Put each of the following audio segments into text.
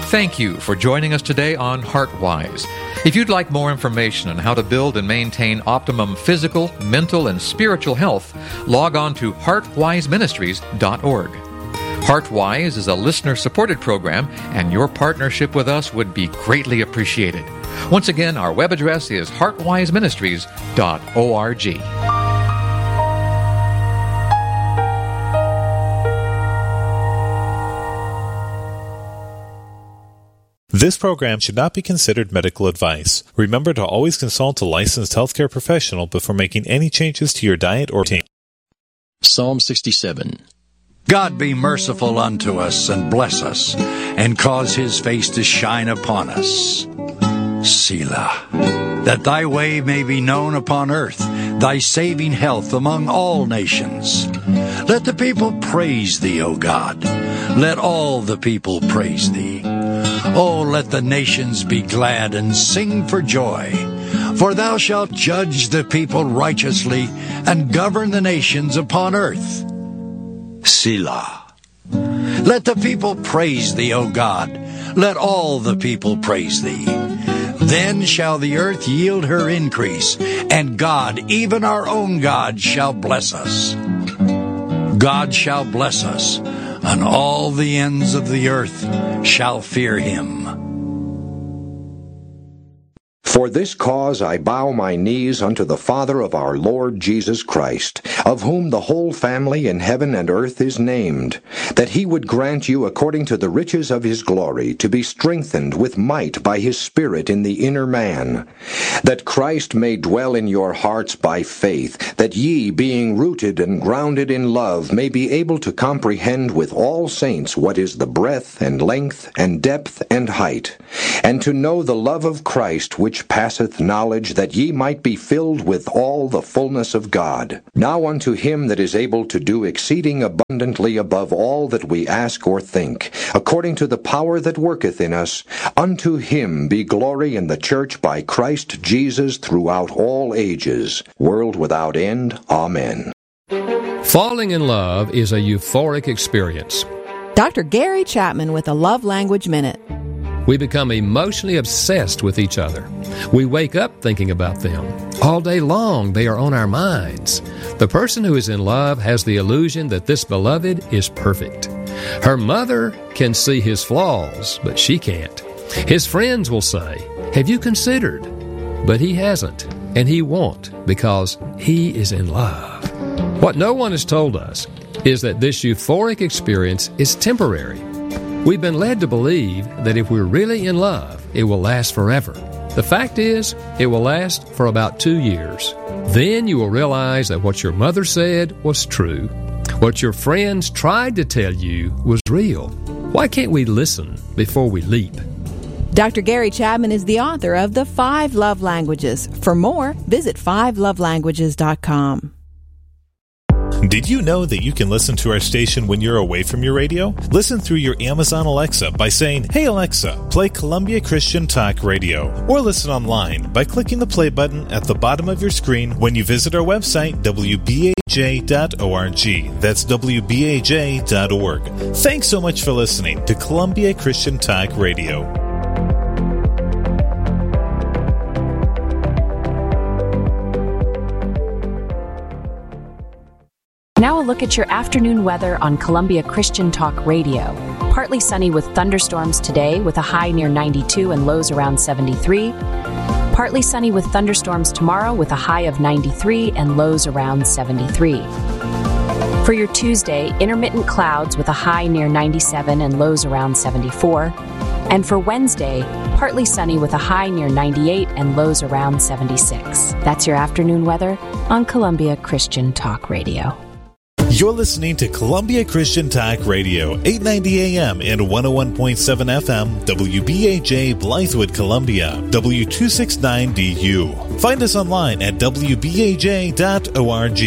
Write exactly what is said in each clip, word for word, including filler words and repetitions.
Thank you for joining us today on HeartWise. If you'd like more information on how to build and maintain optimum physical, mental, and spiritual health, log on to heart wise ministries dot org. HeartWise is a listener-supported program, and your partnership with us would be greatly appreciated. Once again, our web address is heart wise ministries dot org. This program should not be considered medical advice. Remember to always consult a licensed healthcare professional before making any changes to your diet or routine. Psalm sixty-seven. God be merciful unto us and bless us, and cause his face to shine upon us. Selah. That thy way may be known upon earth, thy saving health among all nations. Let the people praise thee, O God. Let all the people praise thee. Oh, let the nations be glad and sing for joy. For thou shalt judge the people righteously and govern the nations upon earth. Selah. Let the people praise thee, O God. Let all the people praise thee. Then shall the earth yield her increase, and God, even our own God, shall bless us. God shall bless us, and all the ends of the earth shall fear him. For this cause I bow my knees unto the Father of our Lord Jesus Christ, of whom the whole family in heaven and earth is named, that he would grant you according to the riches of his glory to be strengthened with might by his Spirit in the inner man, that Christ may dwell in your hearts by faith, that ye, being rooted and grounded in love, may be able to comprehend with all saints what is the breadth and length and depth and height, and to know the love of Christ which passeth knowledge, that ye might be filled with all the fullness of God. Now unto him that is able to do exceeding abundantly above all that we ask or think, according to the power that worketh in us, unto him be glory in the church by Christ Jesus throughout all ages, world without end. Amen. Falling in love is a euphoric experience. Doctor Gary Chapman with a Love Language Minute. We become emotionally obsessed with each other. We wake up thinking about them. All day long, they are on our minds. The person who is in love has the illusion that this beloved is perfect. Her mother can see his flaws, but she can't. His friends will say, "Have you considered?" But he hasn't, and he won't, because he is in love. What no one has told us is that this euphoric experience is temporary. We've been led to believe that if we're really in love, it will last forever. The fact is, it will last for about two years. Then you will realize that what your mother said was true. What your friends tried to tell you was real. Why can't we listen before we leap? Doctor Gary Chapman is the author of The Five Love Languages. For more, visit five love languages dot com. Did you know that you can listen to our station when you're away from your radio? Listen through your Amazon Alexa by saying, "Hey Alexa, play Columbia Christian Talk Radio." Or listen online by clicking the play button at the bottom of your screen when you visit our website, w b a j dot org. That's w b a j dot org. Thanks so much for listening to Columbia Christian Talk Radio. Now a look at your afternoon weather on Columbia Christian Talk Radio. Partly sunny with thunderstorms today with a high near ninety-two and lows around seventy-three. Partly sunny with thunderstorms tomorrow with a high of ninety-three and lows around seventy-three. For your Tuesday, intermittent clouds with a high near ninety-seven and lows around seventy-four. And for Wednesday, partly sunny with a high near ninety-eight and lows around seventy-six. That's your afternoon weather on Columbia Christian Talk Radio. You're listening to Columbia Christian Talk Radio, eight ninety A M and one oh one point seven F M, W B A J Blythewood, Columbia, W two sixty-nine D U. Find us online at w b a j dot org.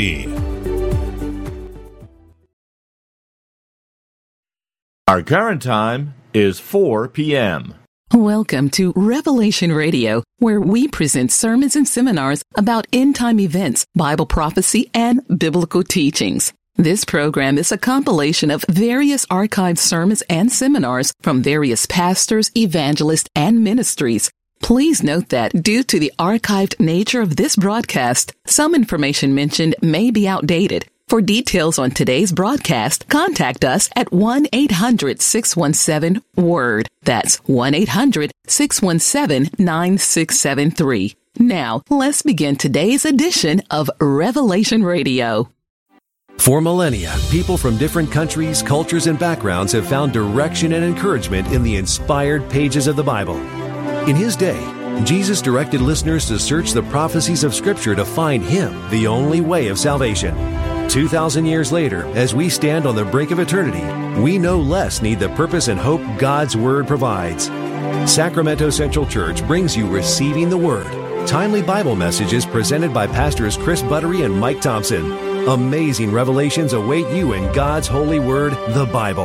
Our current time is four p.m. Welcome to Revelation Radio, where we present sermons and seminars about end-time events, Bible prophecy, and biblical teachings. This program is a compilation of various archived sermons and seminars from various pastors, evangelists, and ministries. Please note that due to the archived nature of this broadcast, some information mentioned may be outdated. For details on today's broadcast, contact us at one eight hundred six one seven WORD. That's one eight hundred six one seven nine six seven three. Now, let's begin today's edition of Revelation Radio. For millennia, people from different countries, cultures, and backgrounds have found direction and encouragement in the inspired pages of the Bible. In His day, Jesus directed listeners to search the prophecies of Scripture to find Him, the only way of salvation. Two thousand years later, as we stand on the brink of eternity, we no less need the purpose and hope God's Word provides. Sacramento Central Church brings you Receiving the Word, timely Bible messages presented by Pastors Chris Buttery and Mike Thompson. Amazing revelations await you in God's holy word, the Bible.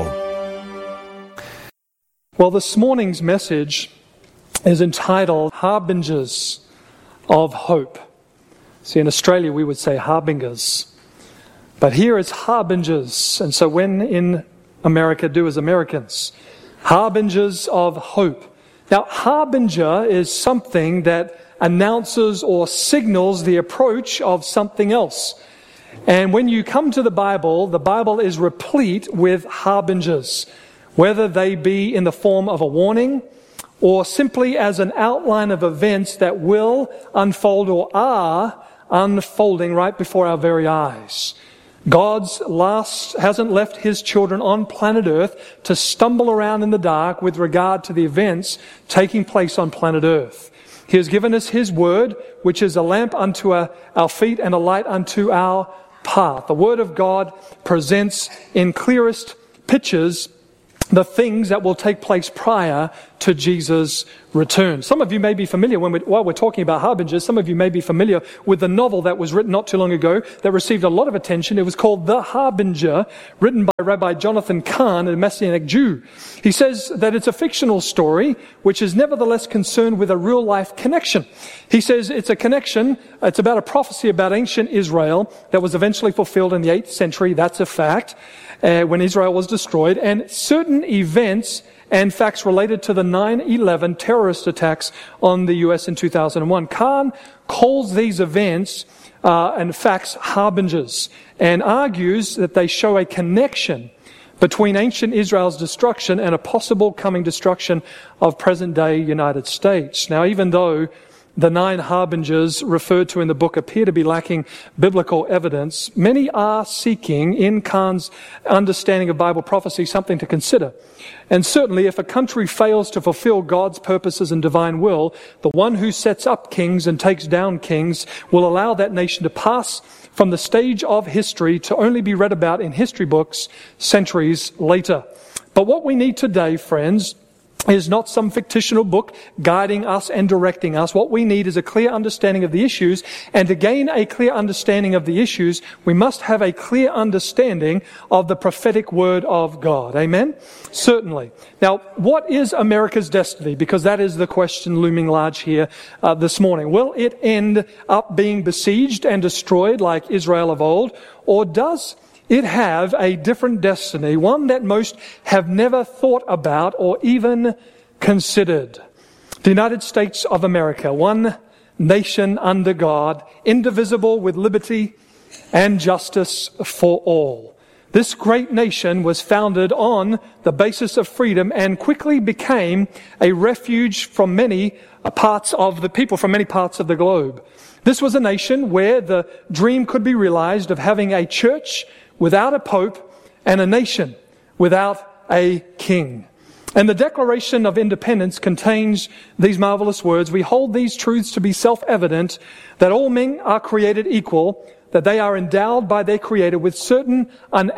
Well, this morning's message is entitled Harbingers of Hope. See, in Australia we would say harbingers. But here it's harbingers. And so when in America, do as Americans. Harbingers of hope. Now, harbinger is something that announces or signals the approach of something else. And when you come to the Bible, the Bible is replete with harbingers, whether they be in the form of a warning or simply as an outline of events that will unfold or are unfolding right before our very eyes. God's last hasn't left His children on planet Earth to stumble around in the dark with regard to the events taking place on planet Earth. He has given us His Word, which is a lamp unto our, our feet and a light unto our path. The Word of God presents in clearest pictures the things that will take place prior to Jesus' return. Some of you may be familiar, when we, while we're talking about harbingers, some of you may be familiar with the novel that was written not too long ago that received a lot of attention. It was called The Harbinger, written by Rabbi Jonathan Cahn, a Messianic Jew. He says that it's a fictional story, which is nevertheless concerned with a real-life connection. He says it's a connection, it's about a prophecy about ancient Israel that was eventually fulfilled in the eighth century. That's a fact. Uh, when Israel was destroyed, and certain events and facts related to the nine eleven terrorist attacks on the U S in two thousand one. Khan calls these events uh, and facts harbingers and argues that they show a connection between ancient Israel's destruction and a possible coming destruction of present-day United States. Now, even though the nine harbingers referred to in the book appear to be lacking biblical evidence, many are seeking, in Khan's understanding of Bible prophecy, something to consider. And certainly, if a country fails to fulfill God's purposes and divine will, the one who sets up kings and takes down kings will allow that nation to pass from the stage of history to only be read about in history books centuries later. But what we need today, friends, is not some fictional book guiding us and directing us. What we need is a clear understanding of the issues, and to gain a clear understanding of the issues, we must have a clear understanding of the prophetic word of God. Amen? Certainly. Now, what is America's destiny? Because that is the question looming large here uh, this morning. Will it end up being besieged and destroyed like Israel of old, or does it have a different destiny, one that most have never thought about or even considered? The United States of America, one nation under God, indivisible with liberty and justice for all. This great nation was founded on the basis of freedom and quickly became a refuge from many parts of the people, from many parts of the globe. This was a nation where the dream could be realized of having a church without a pope and a nation without a king. And the Declaration of Independence contains these marvelous words: we hold these truths to be self-evident, that all men are created equal, that they are endowed by their Creator with certain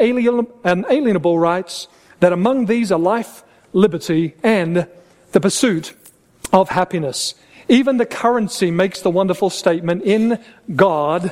unalienable rights, that among these are life, liberty, and the pursuit of happiness. Even the currency makes the wonderful statement, in God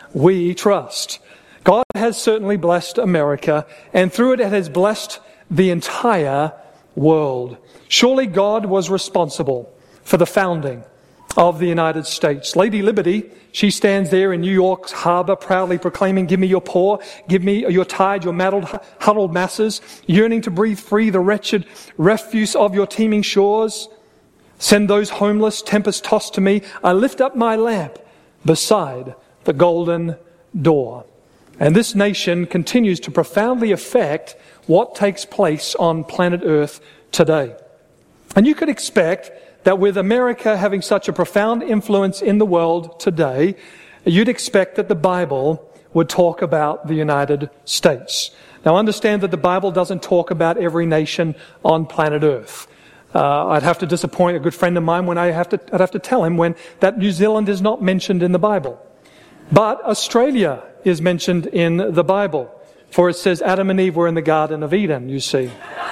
we trust. God has certainly blessed America, and through it, it has blessed the entire world. Surely God was responsible for the founding of the United States. Lady Liberty, she stands there in New York's harbor proudly proclaiming, "Give me your poor, give me your tired, your maddled, huddled masses, yearning to breathe free the wretched refuse of your teeming shores. Send those homeless, tempest-tossed to me. I lift up my lamp beside the golden door." And this nation continues to profoundly affect what takes place on planet Earth today. And you could expect that with America having such a profound influence in the world today, you'd expect that the Bible would talk about the United States. Now understand that the Bible doesn't talk about every nation on planet Earth. Uh, I'd have to disappoint a good friend of mine when I have to, I'd have to tell him when that New Zealand is not mentioned in the Bible. But Australia is mentioned in the Bible, for it says Adam and Eve were in the Garden of Eden, you see.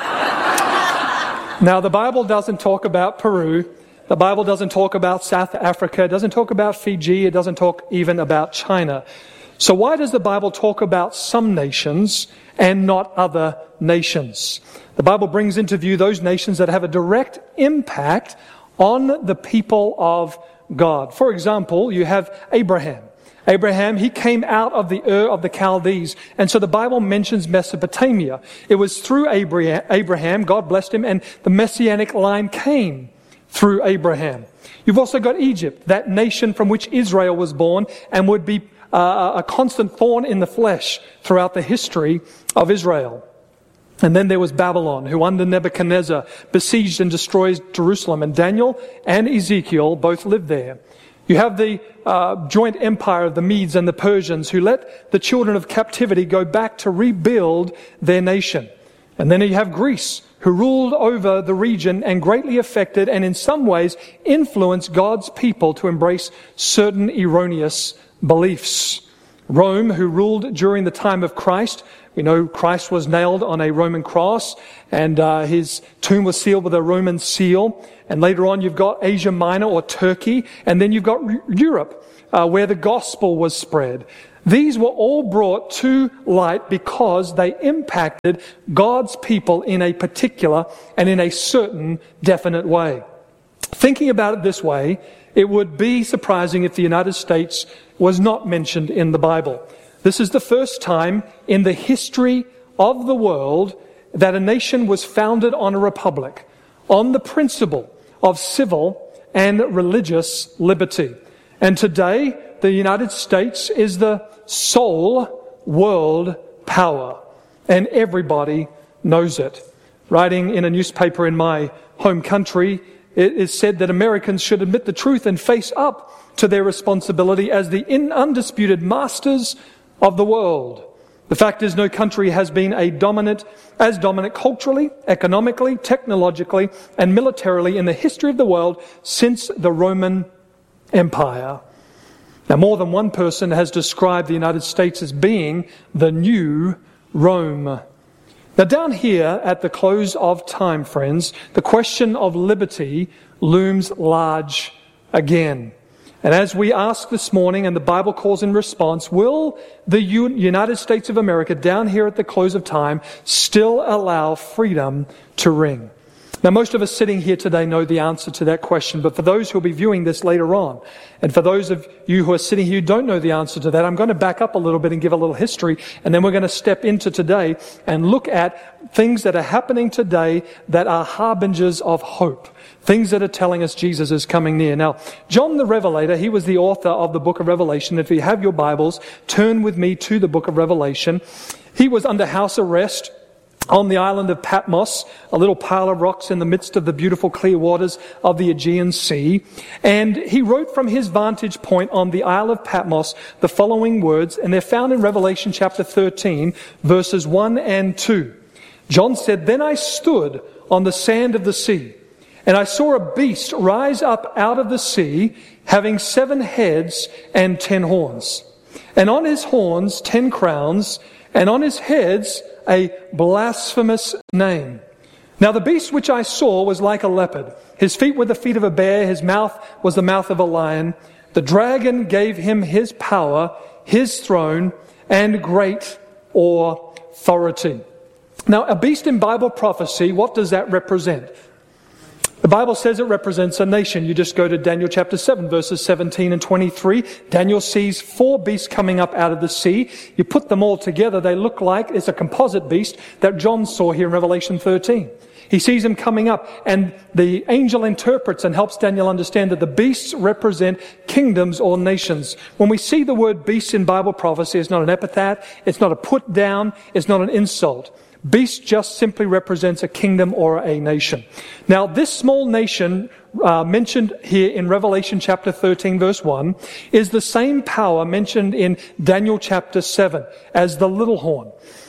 Now, the Bible doesn't talk about Peru. The Bible doesn't talk about South Africa. It doesn't talk about Fiji. It doesn't talk even about China. So why does the Bible talk about some nations and not other nations? The Bible brings into view those nations that have a direct impact on the people of God. For example, you have Abraham. Abraham, he came out of the Ur of the Chaldees. And so the Bible mentions Mesopotamia. It was through Abraham, God blessed him, and the Messianic line came through Abraham. You've also got Egypt, that nation from which Israel was born and would be uh, a constant thorn in the flesh throughout the history of Israel. And then there was Babylon, who under Nebuchadnezzar besieged and destroyed Jerusalem. And Daniel and Ezekiel both lived there. You have the uh, joint empire of the Medes and the Persians, who let the children of captivity go back to rebuild their nation. And then you have Greece, who ruled over the region and greatly affected and in some ways influenced God's people to embrace certain erroneous beliefs. Rome, who ruled during the time of Christ. We know Christ was nailed on a Roman cross, and uh, his tomb was sealed with a Roman seal. And later on you've got Asia Minor or Turkey, and then you've got R- Europe, uh, where the gospel was spread. These were all brought to light because they impacted God's people in a particular and in a certain definite way. Thinking about it this way, it would be surprising if the United States was not mentioned in the Bible. This is the first time in the history of the world that a nation was founded on a republic, on the principle of civil and religious liberty. And today, the United States is the sole world power, and everybody knows it. Writing in a newspaper in my home country, it is said that Americans should admit the truth and face up to their responsibility as the undisputed masters of the world. The fact is, no country has been a dominant, as dominant culturally, economically, technologically, and militarily in the history of the world since the Roman Empire. Now, more than one person has described the United States as being the new Rome. Now, down here at the close of time, friends, the question of liberty looms large again. And as we ask this morning, and the Bible calls in response, will the United States of America down here at the close of time still allow freedom to ring? Now, most of us sitting here today know the answer to that question, but for those who will be viewing this later on, and for those of you who are sitting here who don't know the answer to that, I'm going to back up a little bit and give a little history, and then we're going to step into today and look at things that are happening today that are harbingers of hope. Things that are telling us Jesus is coming near. Now, John the Revelator, he was the author of the book of Revelation. If you have your Bibles, turn with me to the book of Revelation. He was under house arrest on the island of Patmos, a little pile of rocks in the midst of the beautiful clear waters of the Aegean Sea. And he wrote from his vantage point on the Isle of Patmos the following words, and they're found in Revelation chapter thirteen, verses one and two. John said, "Then I stood on the sand of the sea, and I saw a beast rise up out of the sea, having seven heads and ten horns. And on his horns ten crowns, and on his heads a blasphemous name. Now the beast which I saw was like a leopard. His feet were the feet of a bear. His mouth was the mouth of a lion. The dragon gave him his power, his throne, and great authority." Now, a beast in Bible prophecy, what does that represent? The Bible says it represents a nation. You just go to Daniel chapter seven, verses seventeen and twenty-three. Daniel sees four beasts coming up out of the sea. You put them all together, they look like it's a composite beast that John saw here in Revelation thirteen. He sees them coming up, and the angel interprets and helps Daniel understand that the beasts represent kingdoms or nations. When we see the word beast in Bible prophecy, it's not an epithet, it's not a put down, it's not an insult. Beast just simply represents a kingdom or a nation. Now, this small nation uh, mentioned here in Revelation chapter thirteen, verse one, is the same power mentioned in Daniel chapter seven as the little horn.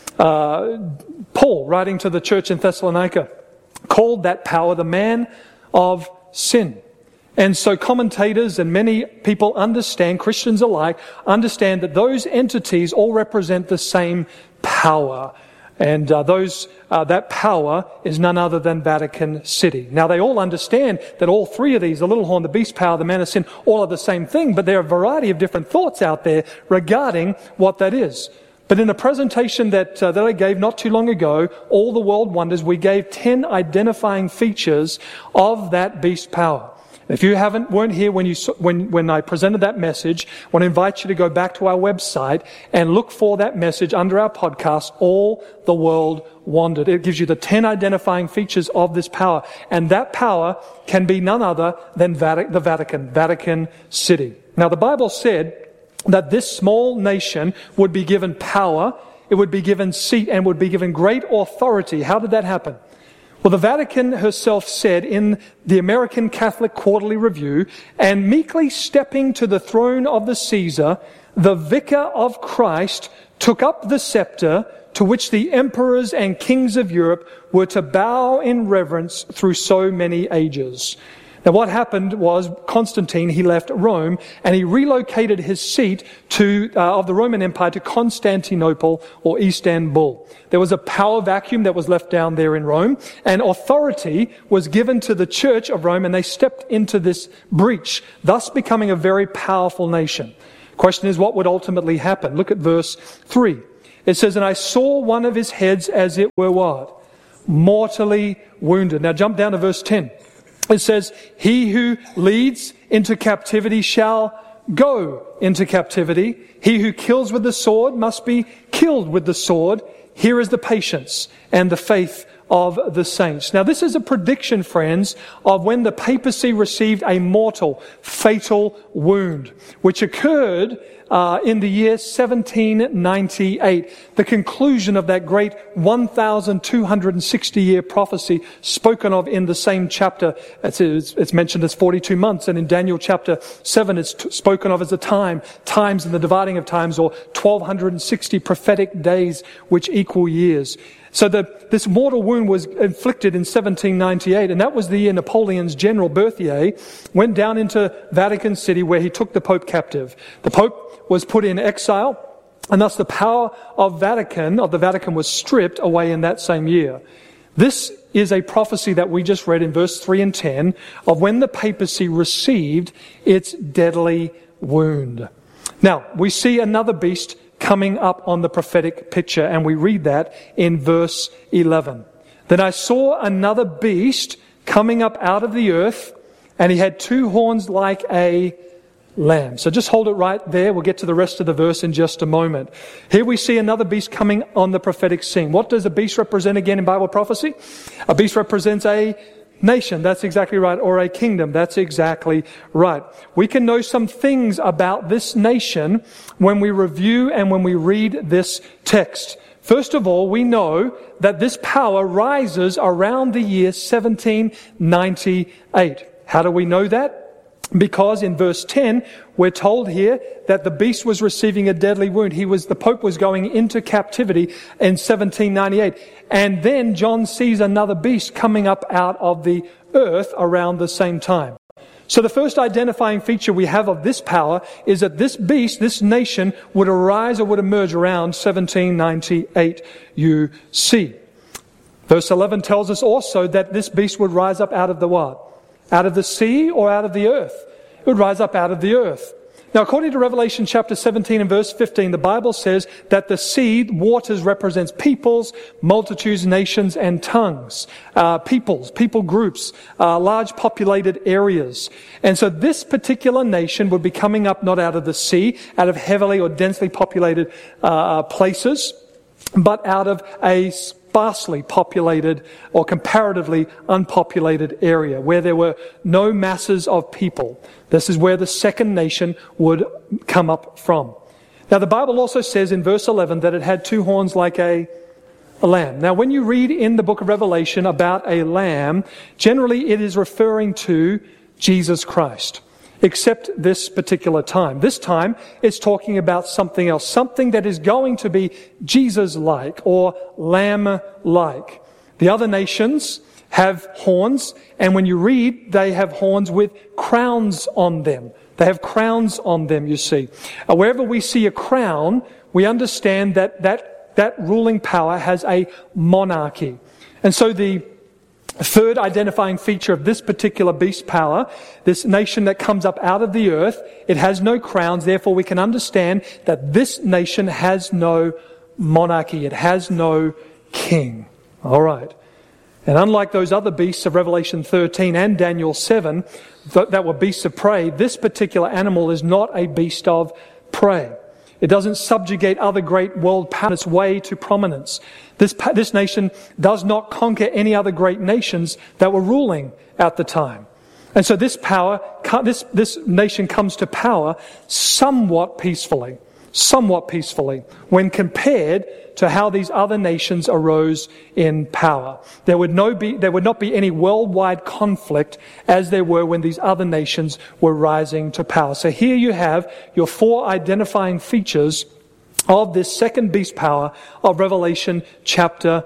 Uh, Paul, writing to the church in Thessalonica, called that power the man of sin. And so commentators and many people understand, Christians alike, understand that those entities all represent the same power. And uh, those uh, that power is none other than Vatican City. Now, they all understand that all three of these, the little horn, the beast power, the man of sin, all are the same thing, but there are a variety of different thoughts out there regarding what that is. But in a presentation that uh, that I gave not too long ago, All the World Wonders, we gave ten identifying features of that beast power. If you haven't weren't here when you when when I presented that message, I want to invite you to go back to our website and look for that message under our podcast, All the World Wondered. It gives you the ten identifying features of this power, and that power can be none other than Vatican, the Vatican, Vatican City. Now, the Bible said that this small nation would be given power, it would be given seat, and would be given great authority. How did that happen? Well, the Vatican herself said in the American Catholic Quarterly Review, and meekly stepping to the throne of the Caesar, the vicar of Christ took up the scepter to which the emperors and kings of Europe were to bow in reverence through so many ages. Now, what happened was Constantine, he left Rome and he relocated his seat to uh, of the Roman Empire to Constantinople or Istanbul. There was a power vacuum that was left down there in Rome, and authority was given to the Church of Rome, and they stepped into this breach, thus becoming a very powerful nation. Question is, what would ultimately happen? Look at verse three. It says, "And I saw one of his heads as it were what? Mortally wounded." Now jump down to verse ten. It says, "He who leads into captivity shall go into captivity. He who kills with the sword must be killed with the sword. Here is the patience and the faith of the saints." Now, this is a prediction, friends, of when the papacy received a mortal, fatal wound, which occurred uh, in the year seventeen ninety-eight, the conclusion of that great one thousand two hundred sixty year prophecy spoken of in the same chapter. It's, it's mentioned as forty-two months, and in Daniel chapter seven it's t- spoken of as a time, times and the dividing of times, or twelve sixty prophetic days which equal years. So the, this mortal wound was inflicted in seventeen ninety-eight, and that was the year Napoleon's general Berthier went down into Vatican City, where he took the Pope captive. The Pope was put in exile, and thus the power of Vatican, of the Vatican, was stripped away in that same year. This is a prophecy that we just read in verse three and ten of when the papacy received its deadly wound. Now, we see another beast coming up on the prophetic picture, and we read that in verse eleven. "Then I saw another beast coming up out of the earth, and he had two horns like a lamb." So just hold it right there. We'll get to the rest of the verse in just a moment. Here we see another beast coming on the prophetic scene. What does a beast represent again in Bible prophecy? A beast represents a nation. That's exactly right. Or a kingdom. That's exactly right. We can know some things about this nation when we review and when we read this text. First of all, we know that this power rises around the year seventeen ninety-eight. How do we know that? Because in verse ten, we're told here that the beast was receiving a deadly wound. He was, the Pope was going into captivity in seventeen ninety-eight. And then John sees another beast coming up out of the earth around the same time. So the first identifying feature we have of this power is that this beast, this nation, would arise or would emerge around seventeen ninety-eight U C. Verse eleven tells us also that this beast would rise up out of the what? Out of the sea or out of the earth? It would rise up out of the earth. Now, according to Revelation chapter seventeen and verse fifteen, the Bible says that the sea, waters, represents peoples, multitudes, nations, and tongues. Uh, peoples, people groups, uh, large populated areas. And so this particular nation would be coming up not out of the sea, out of heavily or densely populated uh, places, but out of a sparsely populated or comparatively unpopulated area where there were no masses of people. This is where the second nation would come up from. Now the Bible also says in verse eleven that it had two horns like a, a lamb. Now when you read in the book of Revelation about a lamb, generally it is referring to Jesus Christ. Except this particular time. This time, it's talking about something else. Something that is going to be Jesus-like or lamb-like. The other nations have horns, and when you read, they have horns with crowns on them. They have crowns on them, you see. Uh, wherever we see a crown, we understand that that, that ruling power has a monarchy. And so the third identifying feature of this particular beast power, this nation that comes up out of the earth, it has no crowns, therefore we can understand that this nation has no monarchy, it has no king. All right. And unlike those other beasts of Revelation thirteen and Daniel seven that were beasts of prey, this particular animal is not a beast of prey. It doesn't subjugate other great world powers on its way to prominence. This, this nation does not conquer any other great nations that were ruling at the time. And so this power, this, this nation comes to power somewhat peacefully, somewhat peacefully, when compared to how these other nations arose in power. There would no be, there would not be any worldwide conflict as there were when these other nations were rising to power. So here you have your four identifying features of this second beast power of Revelation chapter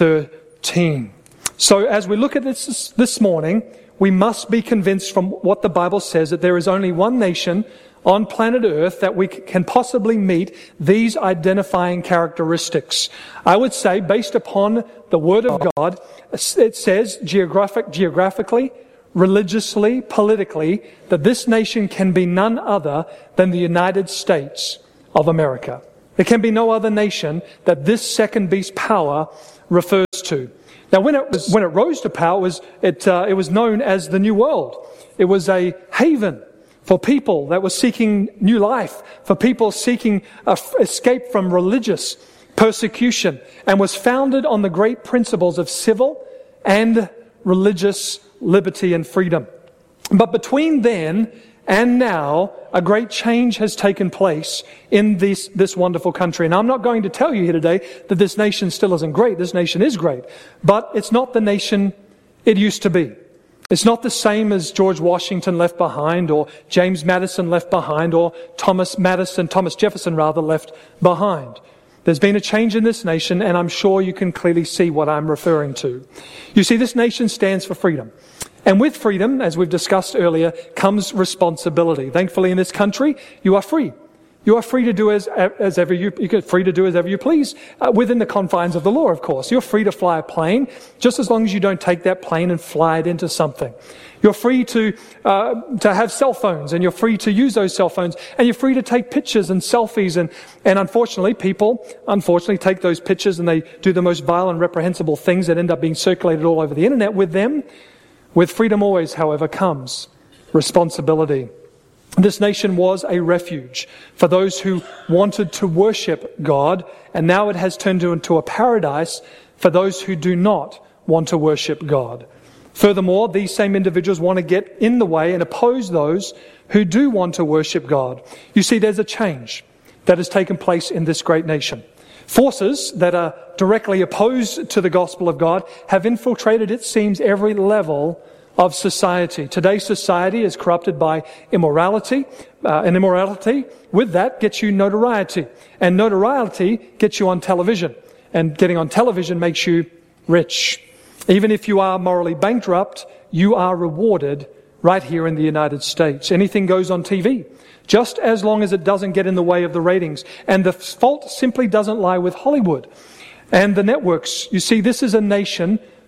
thirteen. So as we look at this this morning, we must be convinced from what the Bible says that there is only one nation on planet Earth that we can possibly meet these identifying characteristics. I would say, based upon the Word of God, it says geographic, geographically, religiously, politically, that this nation can be none other than the United States of America. There can be no other nation that this second beast power refers to. Now, when it was, when it rose to power, it was, it, uh, it was known as the New World. It was a haven for people that were seeking new life, for people seeking uh, escape from religious persecution, and was founded on the great principles of civil and religious liberty and freedom. But between then and now, a great change has taken place in this, this wonderful country. And I'm not going to tell you here today that this nation still isn't great. This nation is great. But it's not the nation it used to be. It's not the same as George Washington left behind, or James Madison left behind, or Thomas Madison, Thomas Jefferson rather, left behind. There's been a change in this nation, and I'm sure you can clearly see what I'm referring to. You see, this nation stands for freedom. And with freedom, as we've discussed earlier, comes responsibility. Thankfully, in this country, you are free. You are free to do as, as ever you, you're free to do as ever you please, uh, within the confines of the law, of course. You're free to fly a plane, just as long as you don't take that plane and fly it into something. You're free to, uh, to have cell phones, and you're free to use those cell phones, and you're free to take pictures and selfies, and, and unfortunately, people, unfortunately, take those pictures and they do the most vile and reprehensible things that end up being circulated all over the internet with them. With freedom always, however, comes responsibility. This nation was a refuge for those who wanted to worship God, and now it has turned into a paradise for those who do not want to worship God. Furthermore, these same individuals want to get in the way and oppose those who do want to worship God. You see, there's a change that has taken place in this great nation. Forces that are directly opposed to the gospel of God have infiltrated, it seems, every level of society. Today's society is corrupted by immorality, uh, and immorality, with that, gets you notoriety. And notoriety gets you on television. And getting on television makes you rich. Even if you are morally bankrupt, you are rewarded right here in the United States. Anything goes on T V, just as long as it doesn't get in the way of the ratings. And the fault simply doesn't lie with Hollywood and the networks. You see, this is a nation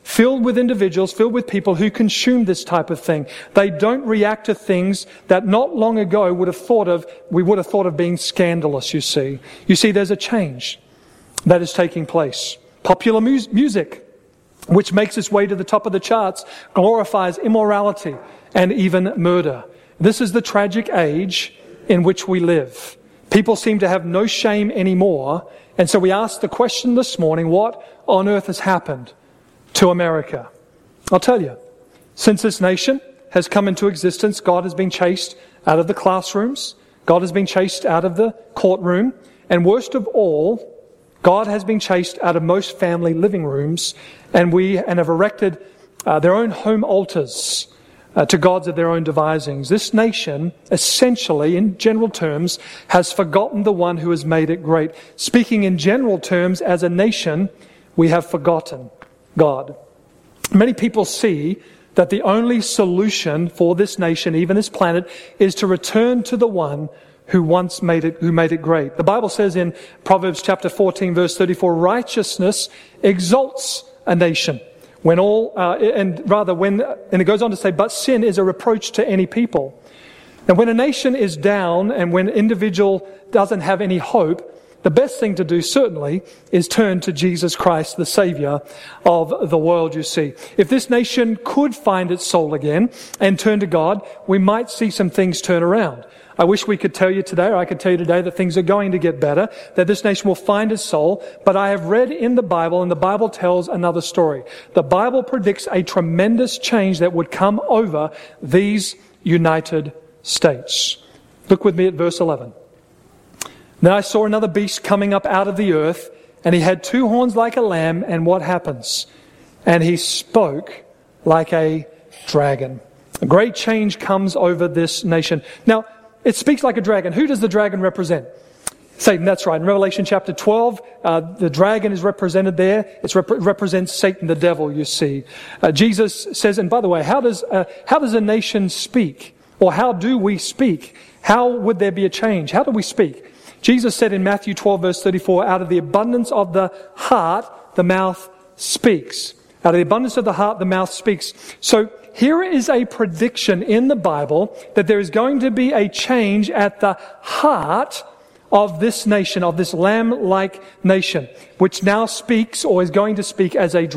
filled with individuals, filled with people who consume this type of thing. They don't react to things that not long ago would have thought of, we would have thought of being scandalous, you see. You see, there's a change that is taking place. Popular mu- music, which makes its way to the top of the charts, glorifies immorality and even murder. This is the tragic age in which we live. People seem to have no shame anymore, and so we ask the question this morning, what on earth has happened to America? I'll tell you. Since this nation has come into existence, God has been chased out of the classrooms. God has been chased out of the courtroom. And worst of all, God has been chased out of most family living rooms, and we and have erected uh, their own home altars uh, to gods of their own devisings. This nation, essentially, in general terms, has forgotten the one who has made it great. Speaking in general terms, as a nation, we have forgotten God. Many people see that the only solution for this nation, even this planet, is to return to the one who once made it, who made it great. The Bible says in Proverbs chapter fourteen, verse thirty-four, righteousness exalts a nation. When all, uh, and rather when, and it goes on to say, but sin is a reproach to any people. And when a nation is down and when an individual doesn't have any hope, the best thing to do, certainly, is turn to Jesus Christ, the Savior of the world, you see. If this nation could find its soul again and turn to God, we might see some things turn around. I wish we could tell you today, or I could tell you today, that things are going to get better, that this nation will find its soul, but I have read in the Bible, and the Bible tells another story. The Bible predicts a tremendous change that would come over these United States. Look with me at verse eleven. Then I saw another beast coming up out of the earth, and he had two horns like a lamb, and what happens? And he spoke like a dragon. A great change comes over this nation. Now, it speaks like a dragon. Who does the dragon represent? Satan, that's right. In Revelation chapter twelve, uh, the dragon is represented there. It rep- represents Satan, the devil, you see. Uh, Jesus says, and by the way, how does uh, how does a nation speak? Or how do we speak? How would there be a change? How do we speak? Jesus said in Matthew twelve, verse thirty-four, out of the abundance of the heart, the mouth speaks. Out of the abundance of the heart, the mouth speaks. So here is a prediction in the Bible that there is going to be a change at the heart of this nation, of this lamb-like nation, which now speaks or is going to speak as a